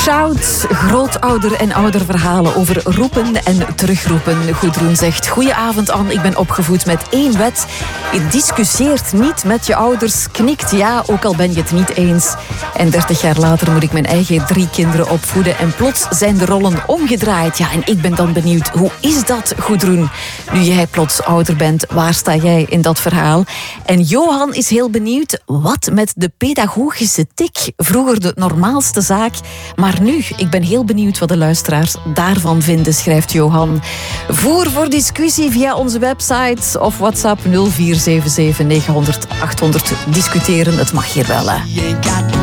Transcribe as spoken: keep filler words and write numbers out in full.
Shout, grootouder en ouderverhalen over roepen en terugroepen. Gudrun zegt, goedenavond Anne, ik ben opgevoed met één wet. Je discussieert niet met je ouders, knikt ja, ook al ben je het niet eens. En dertig jaar later moet ik mijn eigen drie kinderen opvoeden en plots zijn de rollen omgedraaid. Ja, en ik ben dan benieuwd, hoe is dat, Gudrun? Nu jij plots ouder bent, waar sta jij in dat verhaal? En Johan is heel benieuwd, wat met de pedagogische tik? Vroeger de normaalste zaak, maar nu, ik ben heel benieuwd wat de luisteraars daarvan vinden, schrijft Johan. Voer voor discussie via onze website of WhatsApp nul vier zeven zeven negen honderd acht honderd. Discussiëren, het mag hier wel, hè.